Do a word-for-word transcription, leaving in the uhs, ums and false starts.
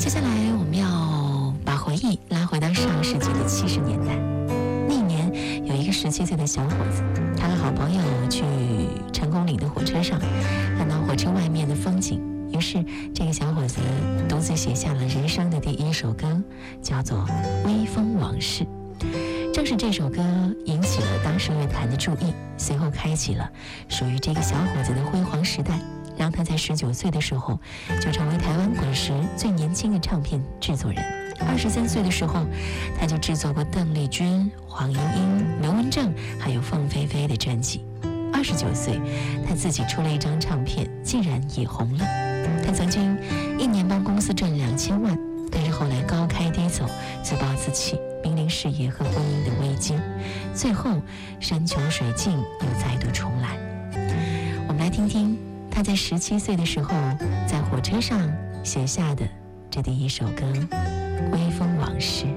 接下来我们要把回忆拉回到上世纪的七十年代。那一年有一个十七岁的小伙子，他和好朋友去成功岭的火车上，看到火车外面的风景，于是这个小伙子独自写下了人生的第一首歌，叫做《微风往事》。正是这首歌引起了当时乐坛的注意，随后开启了属于这个小伙子的辉煌时代，让他在十九岁的时候就成为台湾滚石最年轻的唱片制作人。二十三岁的时候，他就制作过邓丽君、黄莺莺、刘文正还有凤飞飞的专辑。二十九岁，他自己出了一张唱片，竟然也红了。他曾经一年帮公司赚两千万，但是后来高开低走，自暴自弃，濒临事业和婚姻的危机，最后山穷水尽，又再度重来。我们来听听他在十七岁的时候在火车上写下的这第一首歌《微风往事》。